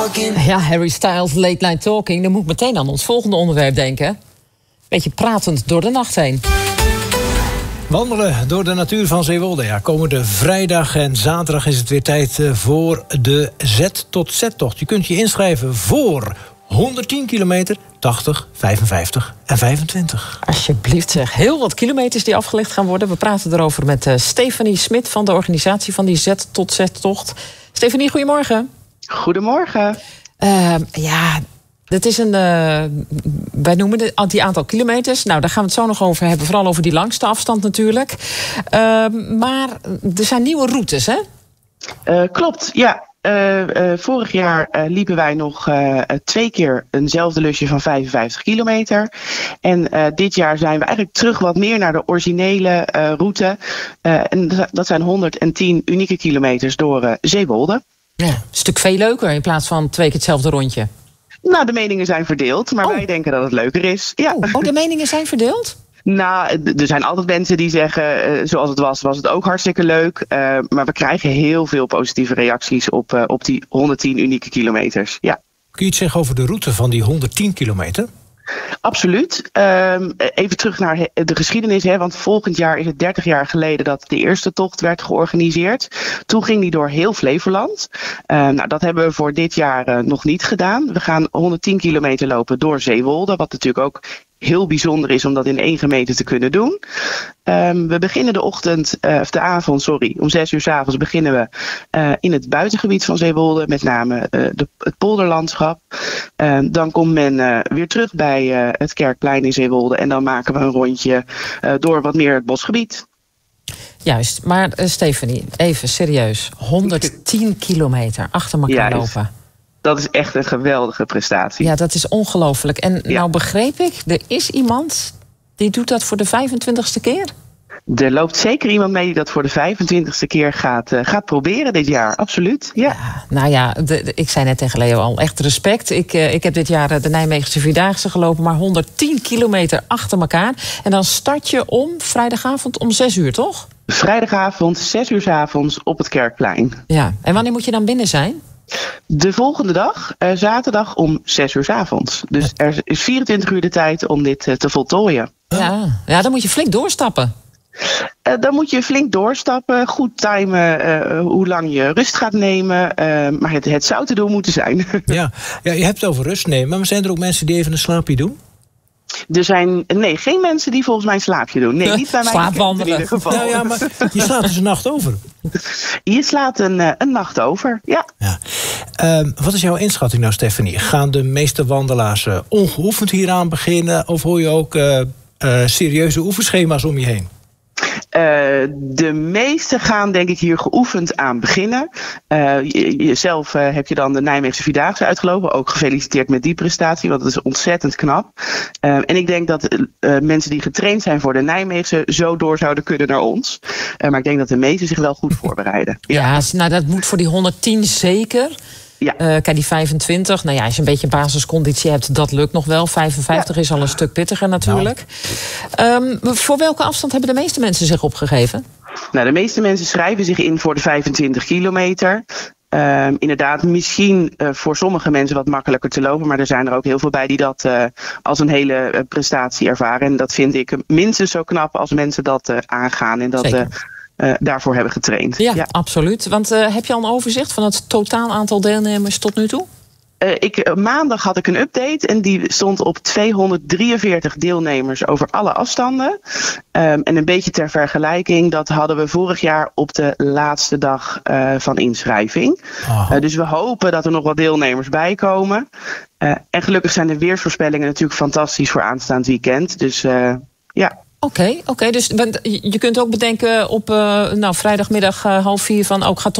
Ja, Harry Styles, Late Night Talking. Dan moet ik meteen aan ons volgende onderwerp denken. Beetje pratend door de nacht heen. Wandelen door de natuur van Zeewolde. Ja, komende vrijdag en zaterdag is het weer tijd voor de Z tot Z-tocht. Je kunt je inschrijven voor 110 kilometer, 80, 55 en 25. Alsjeblieft zeg. Heel wat kilometers die afgelegd gaan worden. We praten erover met Stefanie Smit van de organisatie van die Z tot Z-tocht. Stefanie, goedemorgen. Goedemorgen. Ja, dat is wij noemen die aantal kilometers. Nou, daar gaan we het zo nog over hebben. Vooral over die langste afstand natuurlijk. Maar er zijn nieuwe routes, hè? Klopt, ja. Vorig jaar liepen wij nog 2 keer eenzelfde lusje van 55 kilometer. En dit jaar zijn we eigenlijk terug wat meer naar de originele route. En dat zijn 110 unieke kilometers door Zeewolde. Ja, een stuk veel leuker in plaats van 2 keer hetzelfde rondje. Nou, de meningen zijn verdeeld, maar wij denken dat het leuker is. Ja. Oh, de meningen zijn verdeeld? Nou, er zijn altijd mensen die zeggen, zoals het was het ook hartstikke leuk. Maar we krijgen heel veel positieve reacties op die 110 unieke kilometers. Ja. Kun je iets zeggen over de route van die 110 kilometer? Absoluut. Even terug naar de geschiedenis. Want volgend jaar is het 30 jaar geleden dat de eerste tocht werd georganiseerd. Toen ging die door heel Flevoland. Nou, dat hebben we voor dit jaar nog niet gedaan. We gaan 110 kilometer lopen door Zeewolde. Wat natuurlijk ook heel bijzonder is om dat in 1 gemeente te kunnen doen. We beginnen de avond, om 6 uur 's avonds beginnen we in het buitengebied van Zeewolde, met name het polderlandschap. Dan komt men weer terug bij het Kerkplein in Zeewolde en dan maken we een rondje door wat meer het bosgebied. Juist, maar Stefanie, even serieus. 110 kilometer achter elkaar lopen. Dat is echt een geweldige prestatie. Ja, dat is ongelooflijk. En nou begreep ik, er is iemand die doet dat voor de 25ste keer? Er loopt zeker iemand mee die dat voor de 25ste keer gaat proberen dit jaar. Absoluut, ja. Nou ja, ik zei net tegen Leo al, echt respect. Ik heb dit jaar de Nijmeegse Vierdaagse gelopen, maar 110 kilometer achter elkaar. En dan start je vrijdagavond om 6 uur, toch? Vrijdagavond, 6 uur 's avonds op het Kerkplein. Ja, en wanneer moet je dan binnen zijn? De volgende dag, zaterdag om 6 uur 's avonds. Dus er is 24 uur de tijd om dit te voltooien. Ja, dan moet je flink doorstappen. Dan moet je flink doorstappen, goed timen hoe lang je rust gaat nemen. Maar het zou te doen moeten zijn. Ja, je hebt het over rust nemen, maar zijn er ook mensen die even een slaapje doen? Er zijn geen mensen die volgens mij een slaapje doen. Nee, niet bij mij. Slaapwandelen. In ieder geval. Nou ja, maar je slaat dus een nacht over. Je slaat een nacht over, ja. Wat is jouw inschatting nou, Stefanie? Gaan de meeste wandelaars ongeoefend hieraan beginnen? Of hoor je ook serieuze oefenschema's om je heen? De meesten gaan denk ik hier geoefend aan beginnen. Jezelf heb je dan de Nijmeegse Vierdaagse uitgelopen. Ook gefeliciteerd met die prestatie, want dat is ontzettend knap. En ik denk dat mensen die getraind zijn voor de Nijmeegse zo door zouden kunnen naar ons. Maar ik denk dat de meesten zich wel goed voorbereiden. Ja, nou dat moet voor die 110 zeker. Ja. Kijk, die 25, nou ja, als je een beetje basisconditie hebt, dat lukt nog wel. 55 is al een stuk pittiger natuurlijk. Voor welke afstand hebben de meeste mensen zich opgegeven? Nou, de meeste mensen schrijven zich in voor de 25 kilometer. Inderdaad, misschien voor sommige mensen wat makkelijker te lopen. Maar er zijn er ook heel veel bij die dat als een hele prestatie ervaren. En dat vind ik minstens zo knap als mensen dat aangaan en dat daarvoor hebben getraind. Ja, absoluut. Want heb je al een overzicht van het totaal aantal deelnemers tot nu toe? Maandag had ik een update en die stond op 243 deelnemers over alle afstanden. En een beetje ter vergelijking, dat hadden we vorig jaar op de laatste dag van inschrijving. Dus we hopen dat er nog wat deelnemers bij komen. En gelukkig zijn de weersvoorspellingen natuurlijk fantastisch voor aanstaand weekend. Dus ja. Oké, dus je kunt ook bedenken op vrijdagmiddag 3:30 van ik ga